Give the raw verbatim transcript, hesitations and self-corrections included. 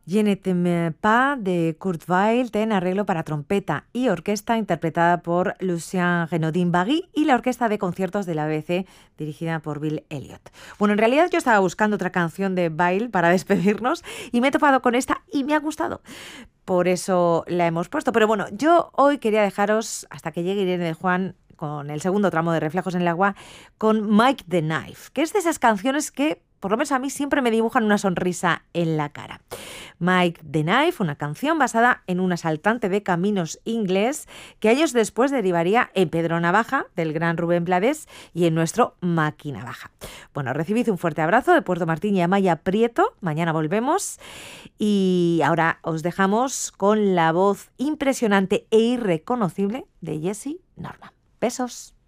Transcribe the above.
Je ne t'aime pas de Kurt Weill en arreglo para trompeta y orquesta interpretada por Lucien Renaudin-Barry y la Orquesta de Conciertos de la B B C dirigida por Bill Elliott. Bueno, en realidad yo estaba buscando otra canción de Weill para despedirnos y me he topado con esta y me ha gustado. Por eso la hemos puesto. Pero bueno, yo hoy quería dejaros, hasta que llegue Irene de Juan, con el segundo tramo de Reflejos en el Agua, con Mike the Knife, que es de esas canciones que, por lo menos a mí, siempre me dibujan una sonrisa en la cara. Mike the Knife, una canción basada en un asaltante de caminos inglés que años después derivaría en Pedro Navaja, del gran Rubén Blades, y en nuestro Maki Navaja. Bueno, recibid un fuerte abrazo de Puerto Martín y Amaya Prieto. Mañana volvemos. Y ahora os dejamos con la voz impresionante e irreconocible de Jessye Norman. Besos.